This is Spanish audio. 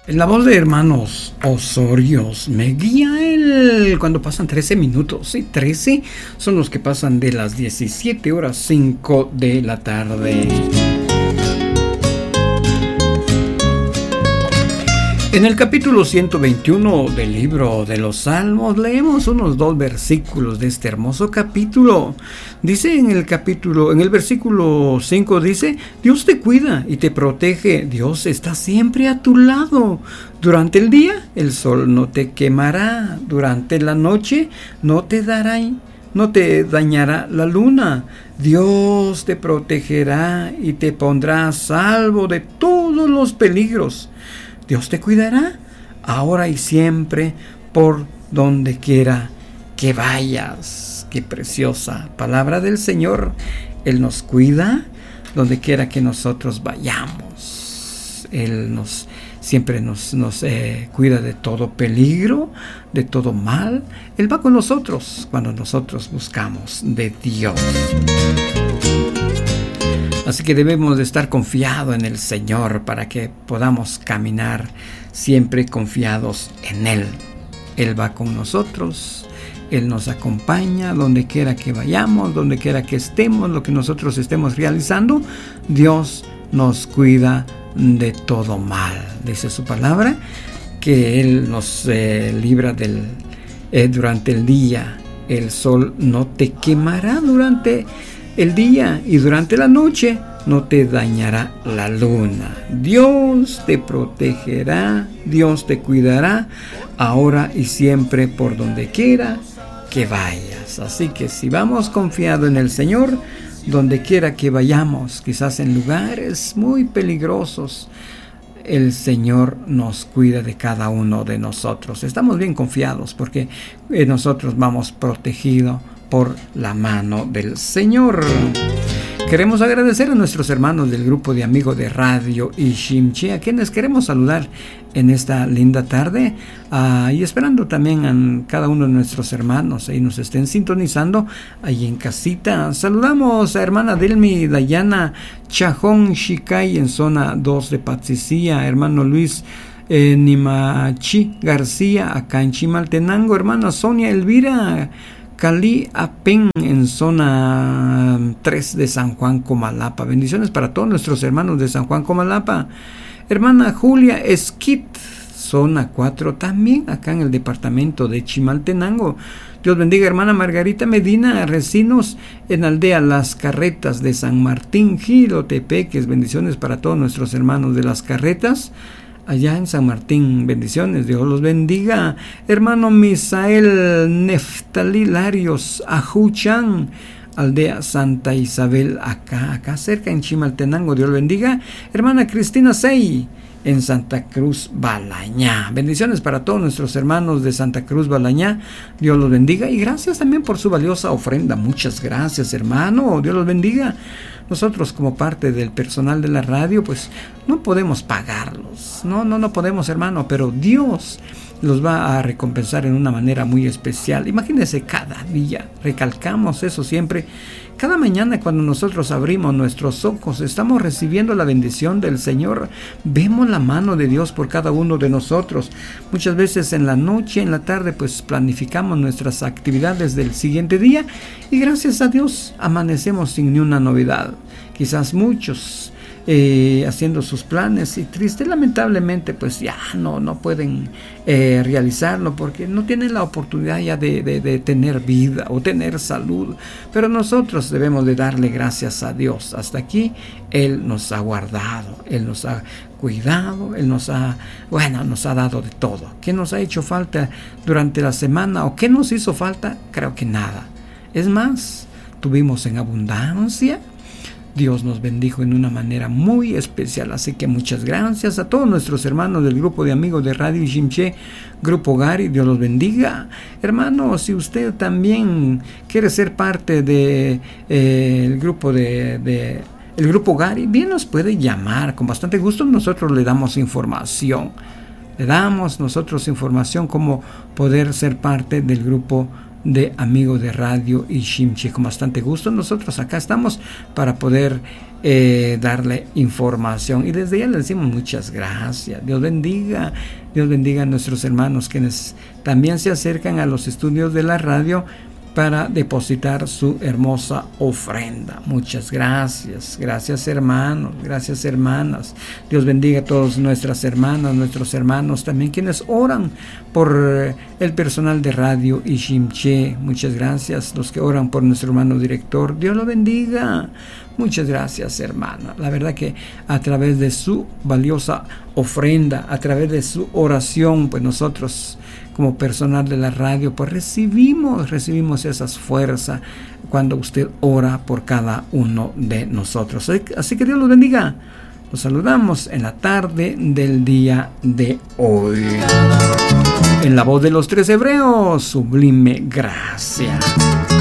En la voz de hermanos Osorios me guía él cuando pasan 13 minutos. Sí, 13 son los que pasan de las 17:05 de la tarde. En el capítulo 121 del libro de los Salmos leemos unos 2 versículos de este hermoso capítulo. Dice en el versículo 5 dice: Dios te cuida y te protege, Dios está siempre a tu lado. Durante el día el sol no te quemará, durante la noche no te dañará la luna. Dios te protegerá y te pondrá a salvo de todos los peligros. Dios te cuidará ahora y siempre por donde quiera que vayas. Qué preciosa palabra del Señor. Él nos cuida donde quiera que nosotros vayamos. Él siempre nos cuida de todo peligro, de todo mal. Él va con nosotros cuando nosotros buscamos de Dios. Así que debemos de estar confiados en el Señor para que podamos caminar siempre confiados en Él. Él va con nosotros, Él nos acompaña donde quiera que vayamos, donde quiera que estemos, lo que nosotros estemos realizando. Dios nos cuida de todo mal. Dice su palabra que Él nos libra durante el día. El sol no te quemará durante el día y durante la noche no te dañará la luna. Dios te protegerá, Dios te cuidará ahora y siempre por donde quiera que vayas. Así que si vamos confiado en el Señor, donde quiera que vayamos, quizás en lugares muy peligrosos, el Señor nos cuida de cada uno de nosotros. Estamos bien confiados porque nosotros vamos protegidos por la mano del Señor. Queremos agradecer a nuestros hermanos del grupo de amigos de Radio Ishimche, a quienes queremos saludar en esta linda tarde, y esperando también a cada uno de nuestros hermanos y nos estén sintonizando ahí en casita. Saludamos a hermana Delmi Dayana Chajón Shikai en zona 2 de Patsicía, hermano Luis Nimachi García acá en Chimaltenango, hermana Sonia Elvira Cali Apen en zona 3 de San Juan Comalapa. Bendiciones para todos nuestros hermanos de San Juan Comalapa. Hermana Julia Esquit, zona 4, también acá en el departamento de Chimaltenango. Dios bendiga, hermana Margarita Medina Recinos en aldea Las Carretas de San Martín, Jilotepeques. Bendiciones para todos nuestros hermanos de Las Carretas allá en San Martín. Bendiciones, Dios los bendiga. Hermano Misael Neftalí Larios Ajuchan, aldea Santa Isabel, acá cerca en Chimaltenango. Dios los bendiga. Hermana Cristina Sey en Santa Cruz Balañá. Bendiciones para todos nuestros hermanos de Santa Cruz Balañá. Dios los bendiga y gracias también por su valiosa ofrenda. Muchas gracias, hermano. Dios los bendiga. Nosotros como parte del personal de la radio pues no podemos pagarlos, no podemos, hermano, pero Dios los va a recompensar en una manera muy especial. Imagínense, cada día, recalcamos eso siempre, cada mañana cuando nosotros abrimos nuestros ojos estamos recibiendo la bendición del Señor, vemos la mano de Dios por cada uno de nosotros. Muchas veces en la noche, en la tarde pues planificamos nuestras actividades del siguiente día y gracias a Dios amanecemos sin ni una novedad. Quizás muchos haciendo sus planes y lamentablemente pues ya no pueden realizarlo porque no tienen la oportunidad ya de tener vida o tener salud, pero nosotros debemos de darle gracias a Dios. Hasta aquí Él nos ha guardado, Él nos ha cuidado, Él nos ha dado de todo. ¿Qué nos ha hecho falta durante la semana o qué nos hizo falta? Creo que nada. Es más, tuvimos en abundancia. Dios nos bendijo en una manera muy especial, así que muchas gracias a todos nuestros hermanos del grupo de amigos de Radio Ishimche, Grupo Gari. Dios los bendiga. Hermano, si usted también quiere ser parte de el grupo el Grupo Gari, bien nos puede llamar, con bastante gusto nosotros le damos información. Le damos nosotros información cómo poder ser parte del Grupo de amigo de Radio Ishimchi. Con bastante gusto nosotros acá estamos para poder darle información, y desde ya le decimos muchas gracias. Dios bendiga a nuestros hermanos quienes también se acercan a los estudios de la radio para depositar su hermosa ofrenda. Muchas gracias. Gracias, hermanos. Gracias, hermanas. Dios bendiga a todas nuestras hermanas, nuestros hermanos también quienes oran por el personal de Radio Ishimche. Muchas gracias. Los que oran por nuestro hermano director. Dios lo bendiga. Muchas gracias, hermana. La verdad que a través de su valiosa ofrenda, a través de su oración, pues nosotros como personal de la radio, pues recibimos esas fuerzas cuando usted ora por cada uno de nosotros. Así que Dios los bendiga. Los saludamos en la tarde del día de hoy. En la voz de los 3 hebreos, sublime gracia.